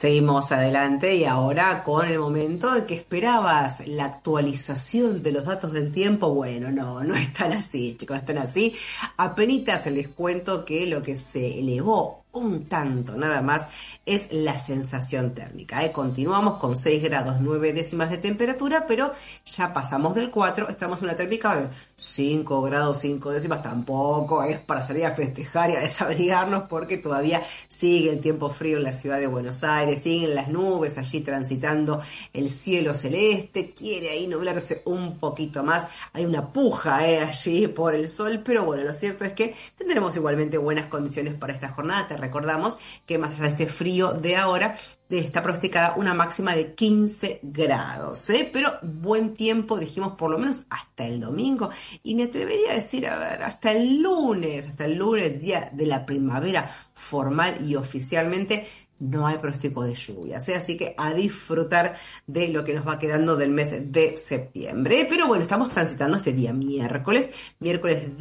Seguimos adelante y ahora con el momento en que esperabas la actualización de los datos del tiempo. Bueno, no es tan así, chicos, no es tan así. Apenitas les cuento que lo que se elevó un tanto nada más es la sensación térmica, ¿eh? Continuamos con 6 grados 9 décimas de temperatura, pero ya pasamos del 4, estamos en una térmica de 5 grados 5 décimas. Tampoco es para salir a festejar y a desabrigarnos porque todavía sigue el tiempo frío en la ciudad de Buenos Aires, siguen las nubes allí transitando el cielo celeste, quiere ahí nublarse un poquito más, hay una puja allí por el sol, pero bueno, lo cierto es que tendremos igualmente buenas condiciones para esta jornada. Te recordamos que más allá de este frío de ahora, está pronosticada una máxima de 15 grados, ¿eh? Pero buen tiempo, dijimos por lo menos hasta el domingo, y me atrevería a decir, a ver, hasta el lunes, día de la primavera formal y oficialmente. No hay pronóstico de lluvias, ¿eh? Así que a disfrutar de lo que nos va quedando del mes de septiembre. Pero bueno, estamos transitando este día miércoles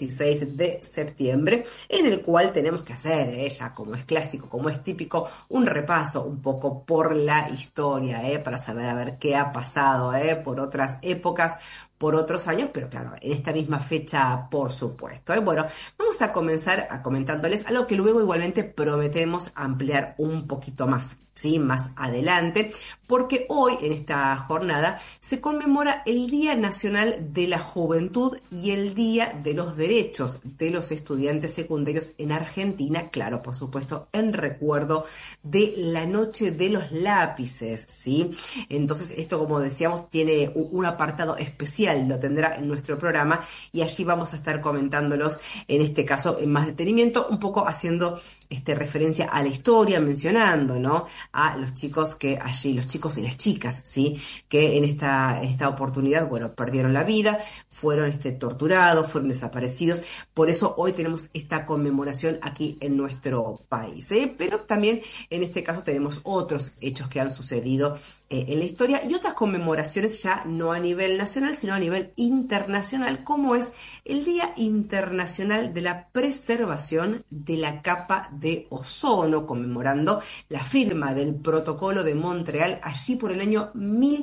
16 de septiembre, en el cual tenemos que hacer, ya como es clásico, como es típico, un repaso un poco por la historia, para saber a ver qué ha pasado, por otras épocas, por otros años, pero claro, en esta misma fecha, por supuesto, ¿eh? Bueno, vamos a comenzar comentándoles algo que luego igualmente prometemos ampliar un poquito más, ¿sí? Más adelante, porque hoy en esta jornada se conmemora el Día Nacional de la Juventud y el Día de los Derechos de los Estudiantes Secundarios en Argentina, claro, por supuesto, en recuerdo de la Noche de los Lápices, ¿sí? Entonces, esto, como decíamos, tiene un apartado especial, lo tendrá en nuestro programa, y allí vamos a estar comentándolos, en este caso en más detenimiento, un poco haciendo referencia a la historia, mencionando, ¿no?, a los chicos que allí, los chicos y las chicas, ¿sí?, que en esta oportunidad, bueno, perdieron la vida, fueron torturados, fueron desaparecidos. Por eso hoy tenemos esta conmemoración aquí en nuestro país, ¿eh? Pero también en este caso tenemos otros hechos que han sucedido en la historia, y otras conmemoraciones ya no a nivel nacional, sino a nivel internacional, como es el Día Internacional de la Preservación de la Capa de Ozono, conmemorando la firma del Protocolo de Montreal allí por el año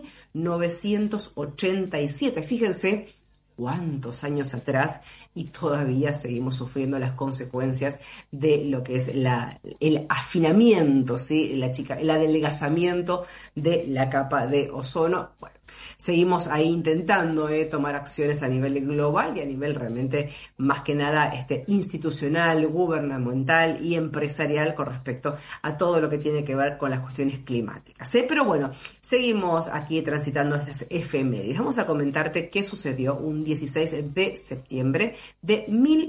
1987. Fíjense cuántos años atrás, y todavía seguimos sufriendo las consecuencias de lo que es el afinamiento, ¿sí?, el adelgazamiento de la capa de ozono. Bueno, seguimos ahí intentando tomar acciones a nivel global y a nivel realmente más que nada institucional, gubernamental y empresarial con respecto a todo lo que tiene que ver con las cuestiones climáticas, ¿eh? Pero bueno, seguimos aquí transitando estas efemérides. Vamos a comentarte qué sucedió un 16 de septiembre de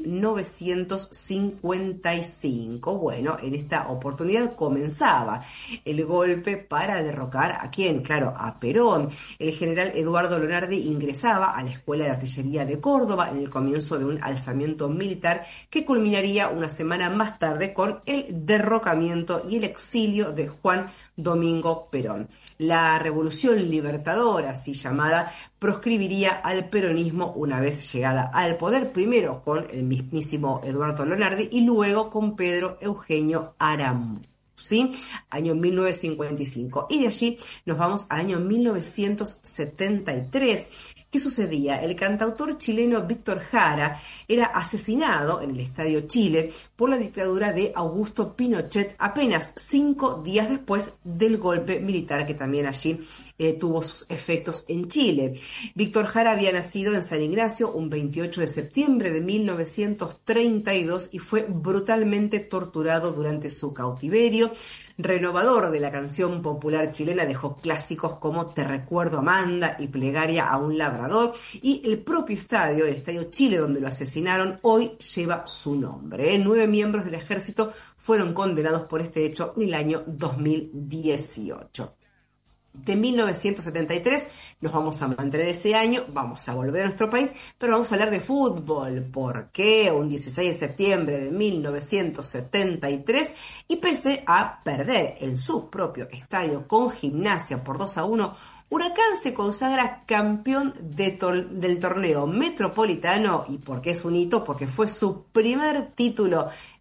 1955. Bueno, en esta oportunidad comenzaba el golpe para derrocar ¿a quién? Claro, a Perón. El general Eduardo Lonardi ingresaba a la Escuela de Artillería de Córdoba en el comienzo de un alzamiento militar que culminaría una semana más tarde con el derrocamiento y el exilio de Juan Domingo Perón. La Revolución Libertadora, así llamada, proscribiría al peronismo una vez llegada al poder, primero con el mismísimo Eduardo Lonardi y luego con Pedro Eugenio Aramburu, ¿sí? Año 1955. Y de allí nos vamos al año 1973. ¿Qué sucedía? El cantautor chileno Víctor Jara era asesinado en el Estadio Chile por la dictadura de Augusto Pinochet apenas 5 días después del golpe militar que también allí tuvo sus efectos en Chile. Víctor Jara había nacido en San Ignacio un 28 de septiembre de 1932 y fue brutalmente torturado durante su cautiverio. Renovador de la canción popular chilena, dejó clásicos como Te recuerdo Amanda y Plegaria a un labrador, y el propio estadio, el Estadio Chile donde lo asesinaron, hoy lleva su nombre, ¿eh? 9 miembros del ejército fueron condenados por este hecho en el año 2018. De 1973 nos vamos a mantener ese año, vamos a volver a nuestro país, pero vamos a hablar de fútbol. ¿Por qué? Un 16 de septiembre de 1973, y pese a perder en su propio estadio con Gimnasia por 2-1, Huracán se consagra campeón del torneo metropolitano. ¿Y por qué es un hito? Porque fue su primer título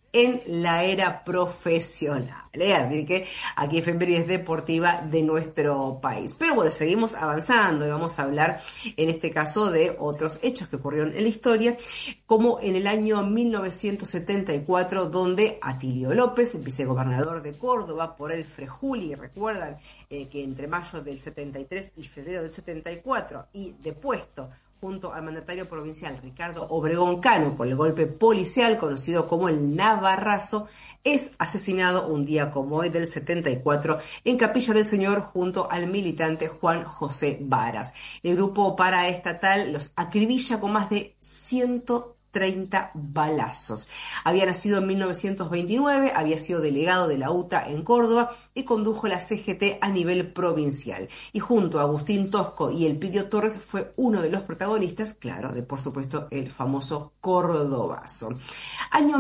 en la era profesional. Así que aquí efemérides deportiva de nuestro país. Pero bueno, seguimos avanzando y vamos a hablar en este caso de otros hechos que ocurrieron en la historia, como en el año 1974, donde Atilio López, vicegobernador de Córdoba por el Frejuli, recuerdan que entre mayo del 73 y febrero del 74, y depuesto junto al mandatario provincial Ricardo Obregón Cano por el golpe policial conocido como el Navarrazo, es asesinado un día como hoy del 74 en Capilla del Señor junto al militante Juan José Varas. El grupo paraestatal los acribilla con más de 130 balazos. Había nacido en 1929, había sido delegado de la UTA en Córdoba y condujo la CGT a nivel provincial. Y junto a Agustín Tosco y Elpidio Torres fue uno de los protagonistas, claro, de por supuesto el famoso Cordobazo. Año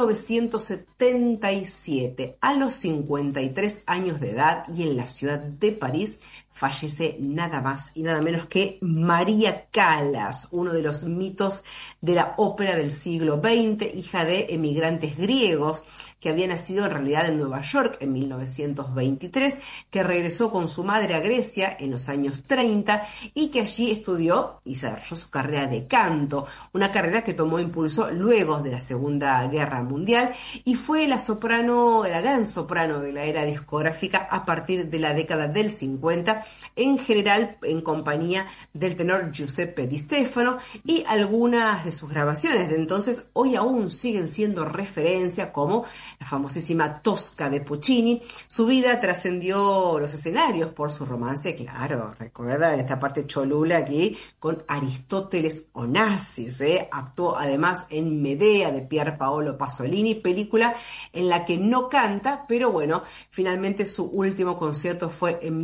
1977, a los 53 años de edad y en la ciudad de París, fallece nada más y nada menos que María Callas, uno de los mitos de la ópera del siglo XX, hija de emigrantes griegos que había nacido en realidad en Nueva York en 1923, que regresó con su madre a Grecia en los años 30 y que allí estudió y desarrolló su carrera de canto, una carrera que tomó impulso luego de la Segunda Guerra Mundial, y fue la gran soprano de la era discográfica a partir de la década del 50, en general en compañía del tenor Giuseppe Di Stefano, y algunas de sus grabaciones de entonces hoy aún siguen siendo referencia, como la famosísima Tosca de Puccini. Su vida trascendió los escenarios por su romance, claro, recuerda en esta parte cholula aquí, con Aristóteles Onassis, actuó además en Medea de Pier Paolo Pasolini, película en la que no canta, pero bueno, finalmente su último concierto fue en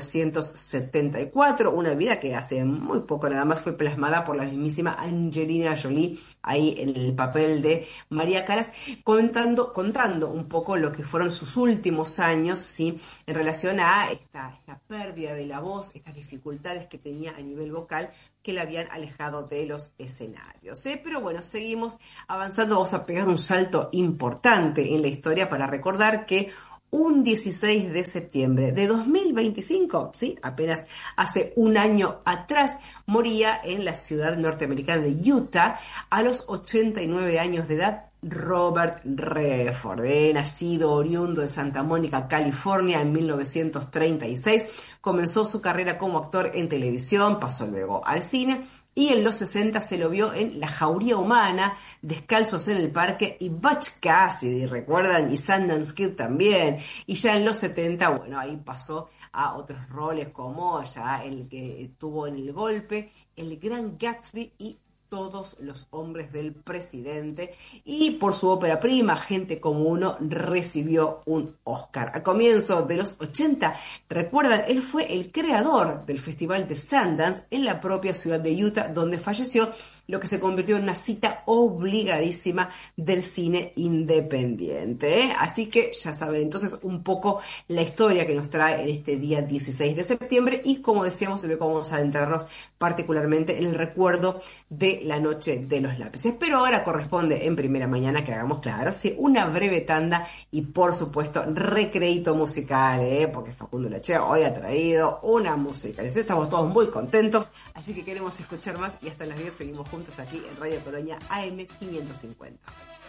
1974, una vida que hace muy poco nada más fue plasmada por la mismísima Angelina Jolie, ahí en el papel de María Callas, contando un poco lo que fueron sus últimos años, ¿sí?, en relación a esta pérdida de la voz, estas dificultades que tenía a nivel vocal que la habían alejado de los escenarios. Pero bueno, seguimos avanzando, vamos a pegar un salto importante en la historia para recordar que un 16 de septiembre de 2025, ¿sí?, apenas hace un año atrás, moría en la ciudad norteamericana de Utah a los 89 años de edad Robert Redford, nacido oriundo de Santa Mónica, California, en 1936. Comenzó su carrera como actor en televisión, pasó luego al cine y en los 60 se lo vio en La Jauría Humana, Descalzos en el Parque y Butch Cassidy, ¿recuerdan? Y Sundance Kid también. Y ya en los 70, bueno, ahí pasó a otros roles como ya el que tuvo en El Golpe, El Gran Gatsby y Todos los hombres del presidente, y por su ópera prima Gente como uno recibió un Oscar. A comienzos de los 80, recuerdan, él fue el creador del Festival de Sundance en la propia ciudad de Utah, donde falleció, lo que se convirtió en una cita obligadísima del cine independiente. Así que ya saben entonces un poco la historia que nos trae en este día 16 de septiembre, y como decíamos, luego vamos a adentrarnos particularmente en el recuerdo de la Noche de los Lápices. Pero ahora corresponde en Primera Mañana que hagamos, claro, sí, una breve tanda y por supuesto recreíto musical, porque Facundo Lachea hoy ha traído una música. Estamos todos muy contentos, así que queremos escuchar más, y hasta las 10 seguimos juntos aquí en Radio Colonia AM 550.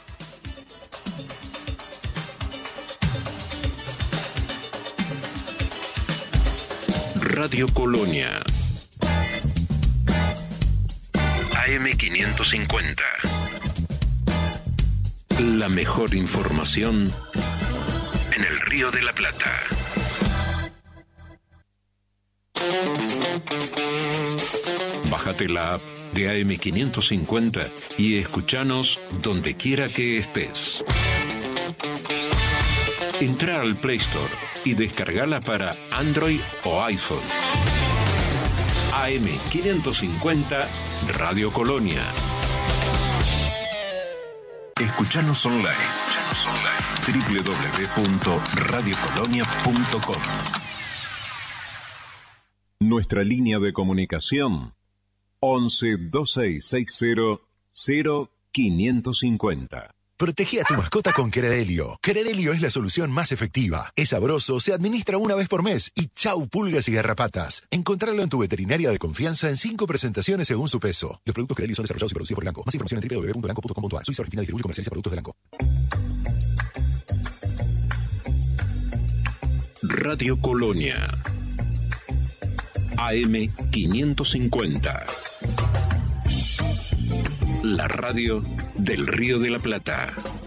Radio Colonia AM 550. La mejor información en el Río de la Plata. Bájate la app de AM550 y escuchanos donde quiera que estés. Entra al Play Store y descargala para Android o iPhone. AM550 Radio Colonia. Escuchanos online. www.radiocolonia.com. Nuestra línea de comunicación 11 2660 0550. Protegí a tu mascota con Credelio. Credelio es la solución más efectiva. Es sabroso, se administra una vez por mes y chau pulgas y garrapatas. Encontrarlo en tu veterinaria de confianza en 5 presentaciones según su peso. Los productos Credelio son desarrollados y producidos por Elanco. Más información en www.elanco.com.ar. Suiza Argentina distribuye y comercializa productos de Elanco. Radio Colonia. AM 550. La radio del Río de la Plata.